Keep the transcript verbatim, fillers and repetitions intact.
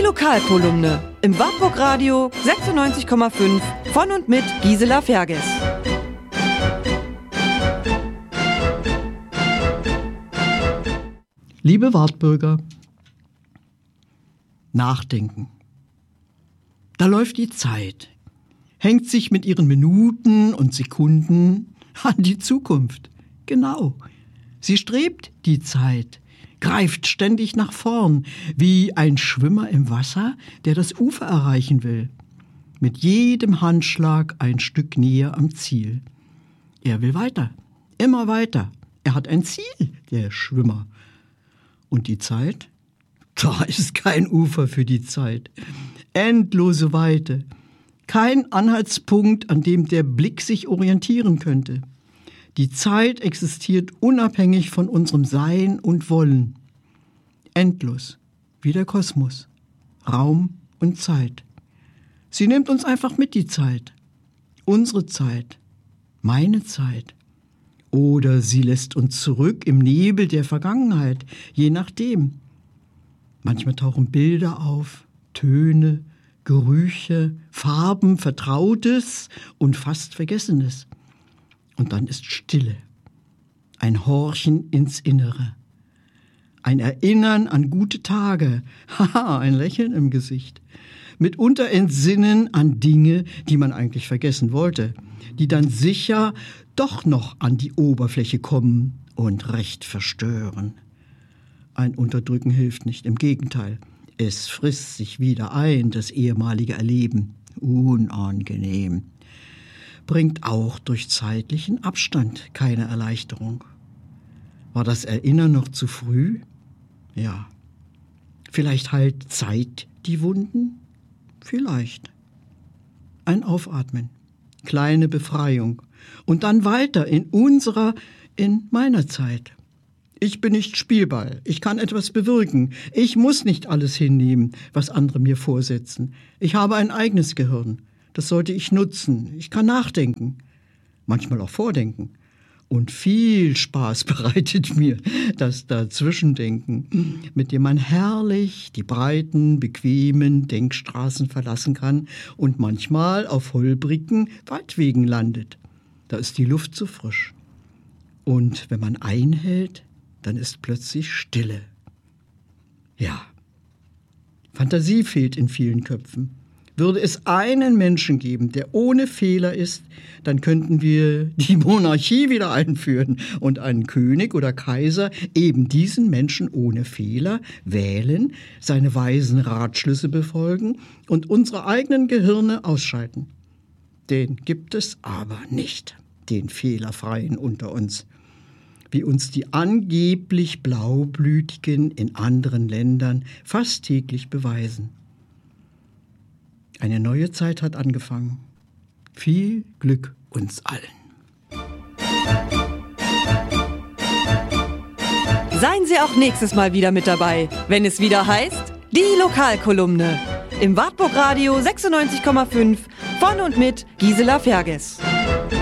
Lokalkolumne im Wartburg Radio sechsundneunzig Komma fünf von und mit Gisela Ferges. Liebe Wartburger, nachdenken. Da läuft die Zeit, hängt sich mit ihren Minuten und Sekunden an die Zukunft. Genau, sie strebt die Zeit, greift ständig nach vorn, wie ein Schwimmer im Wasser, der das Ufer erreichen will. Mit jedem Handschlag ein Stück näher am Ziel. Er will weiter, immer weiter. Er hat ein Ziel, der Schwimmer. Und die Zeit? Da ist kein Ufer für die Zeit. Endlose Weite. Kein Anhaltspunkt, an dem der Blick sich orientieren könnte. Die Zeit existiert unabhängig von unserem Sein und Wollen. Endlos, wie der Kosmos. Raum und Zeit. Sie nimmt uns einfach mit, die Zeit. Unsere Zeit. Meine Zeit. Oder sie lässt uns zurück im Nebel der Vergangenheit, je nachdem. Manchmal tauchen Bilder auf, Töne, Gerüche, Farben, Vertrautes und fast Vergessenes. Und dann ist Stille, ein Horchen ins Innere, ein Erinnern an gute Tage, haha, ein Lächeln im Gesicht, mitunter Entsinnen an Dinge, die man eigentlich vergessen wollte, die dann sicher doch noch an die Oberfläche kommen und recht verstören. Ein Unterdrücken hilft nicht, im Gegenteil, es frisst sich wieder ein, das ehemalige Erleben, unangenehm. Bringt auch durch zeitlichen Abstand keine Erleichterung. War das Erinnern noch zu früh? Ja. Vielleicht heilt Zeit die Wunden? Vielleicht. Ein Aufatmen, kleine Befreiung und dann weiter in unserer, in meiner Zeit. Ich bin nicht Spielball, ich kann etwas bewirken. Ich muss nicht alles hinnehmen, was andere mir vorsetzen. Ich habe ein eigenes Gehirn. Das sollte ich nutzen. Ich kann nachdenken, manchmal auch vordenken. Und viel Spaß bereitet mir das Dazwischendenken, mit dem man herrlich die breiten, bequemen Denkstraßen verlassen kann und manchmal auf holprigen Waldwegen landet. Da ist die Luft so frisch. Und wenn man einhält, dann ist plötzlich Stille. Ja, Fantasie fehlt in vielen Köpfen. Würde es einen Menschen geben, der ohne Fehler ist, dann könnten wir die Monarchie wieder einführen und einen König oder Kaiser, eben diesen Menschen ohne Fehler, wählen, seine weisen Ratschlüsse befolgen und unsere eigenen Gehirne ausschalten. Den gibt es aber nicht, den Fehlerfreien unter uns, wie uns die angeblich Blaublütigen in anderen Ländern fast täglich beweisen. Eine neue Zeit hat angefangen. Viel Glück uns allen. Seien Sie auch nächstes Mal wieder mit dabei, wenn es wieder heißt, die Lokalkolumne im Wartburg Radio sechsundneunzig Komma fünf von und mit Gisela Ferges.